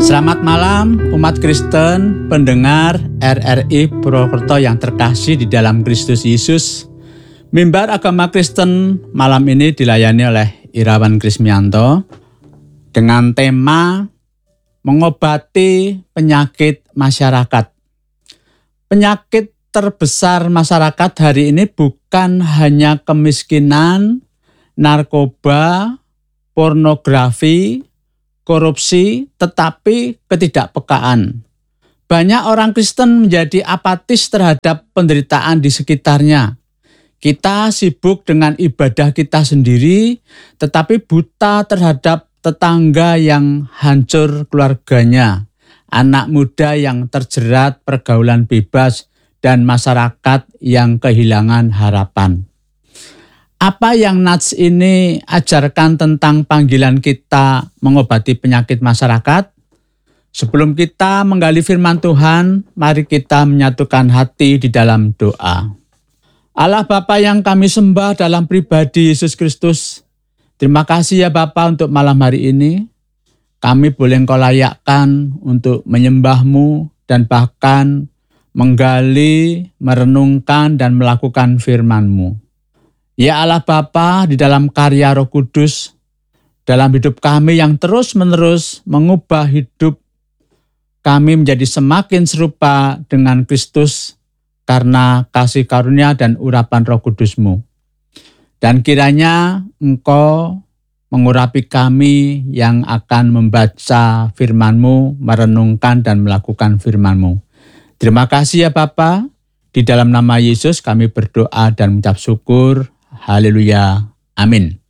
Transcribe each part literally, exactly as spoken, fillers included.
Selamat malam umat Kristen, pendengar R R I Purwokerto yang terkasih di dalam Kristus Yesus. Mimbar Agama Kristen malam ini dilayani oleh Irawan Krismianto dengan tema mengobati penyakit masyarakat. Penyakit terbesar masyarakat hari ini bukan hanya kemiskinan, narkoba, pornografi, korupsi, tetapi ketidakpekaan. Banyak orang Kristen menjadi apatis terhadap penderitaan di sekitarnya. Kita sibuk dengan ibadah kita sendiri, tetapi buta terhadap tetangga yang hancur keluarganya, anak muda yang terjerat pergaulan bebas, dan masyarakat yang kehilangan harapan. Apa yang Nats ini ajarkan tentang panggilan kita mengobati penyakit masyarakat? Sebelum kita menggali firman Tuhan, mari kita menyatukan hati di dalam doa. Allah Bapa yang kami sembah dalam pribadi Yesus Kristus, terima kasih ya Bapa untuk malam hari ini. Kami boleh Engkau layakkan untuk menyembah-Mu dan bahkan menggali, merenungkan dan melakukan firman-Mu. Ya Allah Bapa, di dalam karya Roh Kudus, dalam hidup kami yang terus-menerus mengubah hidup kami menjadi semakin serupa dengan Kristus karena kasih karunia dan urapan Roh Kudus-Mu. Dan kiranya Engkau mengurapi kami yang akan membaca firman-Mu, merenungkan dan melakukan firman-Mu. Terima kasih ya Bapa, di dalam nama Yesus kami berdoa dan mengucap syukur. Haleluya. Amin.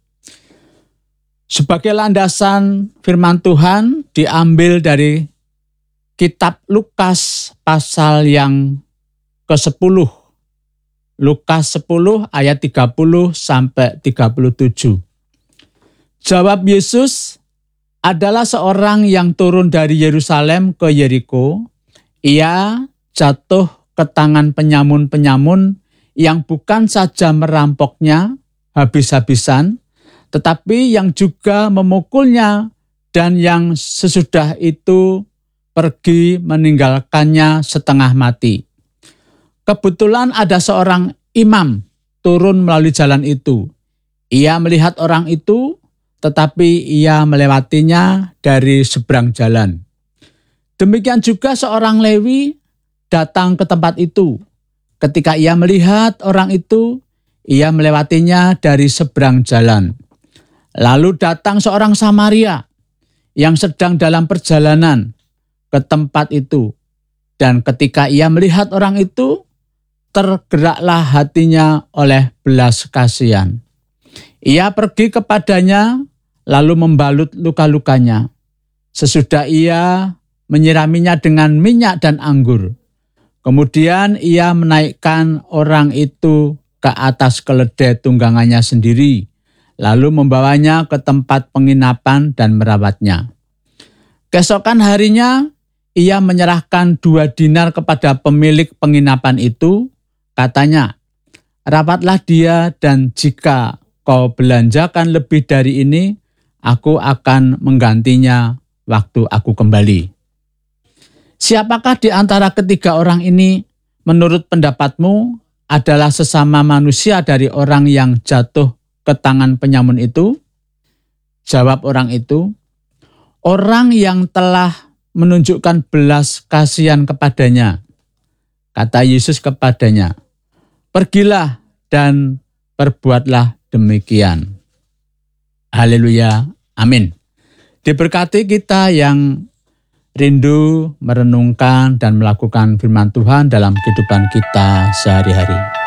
Sebagai landasan firman Tuhan diambil dari kitab Lukas pasal yang kesepuluh. Lukas sepuluh ayat tiga puluh sampai tiga puluh tujuh. Jawab Yesus, adalah seorang yang turun dari Yerusalem ke Yeriko. Ia jatuh ke tangan penyamun-penyamun yang bukan saja merampoknya habis-habisan, tetapi yang juga memukulnya dan yang sesudah itu pergi meninggalkannya setengah mati. Kebetulan ada seorang imam turun melalui jalan itu. Ia melihat orang itu, tetapi ia melewatinya dari seberang jalan. Demikian juga seorang Lewi datang ke tempat itu. Ketika ia melihat orang itu, ia melewatinya dari seberang jalan. Lalu datang seorang Samaria yang sedang dalam perjalanan ke tempat itu. Dan ketika ia melihat orang itu, tergeraklah hatinya oleh belas kasihan. Ia pergi kepadanya, lalu membalut luka-lukanya. Sesudah ia menyiraminya dengan minyak dan anggur. Kemudian ia menaikkan orang itu ke atas keledai tunggangannya sendiri, lalu membawanya ke tempat penginapan dan merawatnya. Keesokan harinya, ia menyerahkan dua dinar kepada pemilik penginapan itu, katanya, rawatlah dia dan jika kau belanjakan lebih dari ini, aku akan menggantinya waktu aku kembali. Siapakah di antara ketiga orang ini menurut pendapatmu adalah sesama manusia dari orang yang jatuh ke tangan penyamun itu? Jawab orang itu, orang yang telah menunjukkan belas kasihan kepadanya. Kata Yesus kepadanya, pergilah dan perbuatlah demikian. Haleluya, amin. Diberkati kita yang rindu merenungkan dan melakukan firman Tuhan dalam kehidupan kita sehari-hari.